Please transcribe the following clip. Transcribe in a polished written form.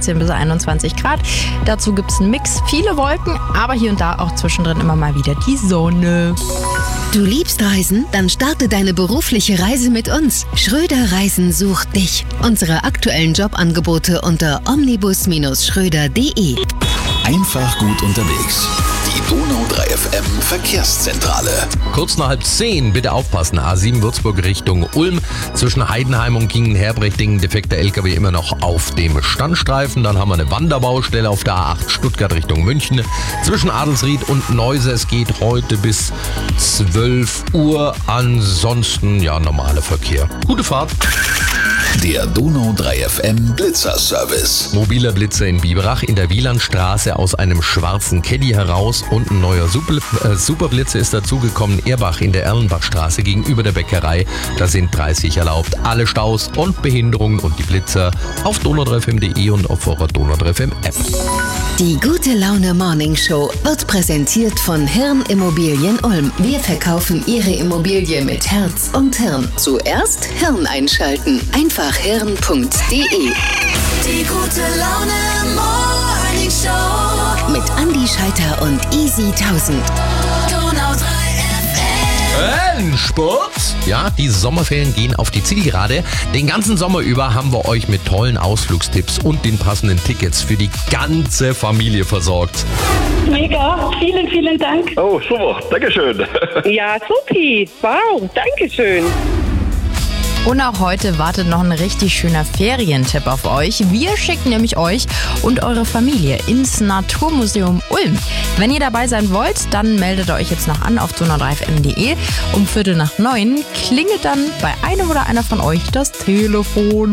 16 bis 21 Grad. Dazu gibt es einen Mix, viele Wolken, aber hier und da auch zwischendrin immer mal wieder die Sonne. Du liebst Reisen? Dann starte deine berufliche Reise mit uns. Schröder Reisen sucht dich. Unsere aktuellen Jobangebote unter omnibus-schröder.de. Einfach gut unterwegs. Die Donau 3 FM Verkehrszentrale. Kurz nach 9:30, bitte aufpassen. A7 Würzburg Richtung Ulm. Zwischen Heidenheim und Kingen-Herbrechtingen defekter LKW immer noch auf dem Standstreifen. Dann haben wir eine Wanderbaustelle auf der A8 Stuttgart Richtung München. Zwischen Adelsried und Neuse. Es geht heute bis 12 Uhr. Ansonsten, ja, normaler Verkehr. Gute Fahrt. Der Donau 3 FM Blitzerservice. Mobiler Blitzer in Biberach in der Wielandstraße aus einem schwarzen Caddy heraus und ein neuer Superblitzer ist dazugekommen. Erbach in der Erlenbachstraße gegenüber der Bäckerei. Da sind 30 erlaubt. Alle Staus und Behinderungen und die Blitzer auf donau3fm.de und auf eurer Donau 3 FM App. Die Gute Laune Morning Show wird präsentiert von Hirn Immobilien Ulm. Wir verkaufen Ihre Immobilie mit Herz und Hirn. Zuerst Hirn einschalten. Einfach hirn.de. Die Gute Laune Morning Show Mit Andi Scheiter und Easy 1000. Donau 3 FM. Sport. Ja, die Sommerferien gehen auf die Zielgerade. Den ganzen Sommer über haben wir euch mit tollen Ausflugstipps und den passenden Tickets für die ganze Familie versorgt. Mega, vielen, vielen Dank. Oh, super, Dankeschön. Ja, supi. Wow, Dankeschön. Und auch heute wartet noch ein richtig schöner Ferientipp auf euch. Wir schicken nämlich euch und eure Familie ins Naturmuseum Ulm. Wenn ihr dabei sein wollt, dann meldet euch jetzt noch an auf donau3fm.de. Um 8:45 klingelt dann bei einem oder einer von euch das Telefon.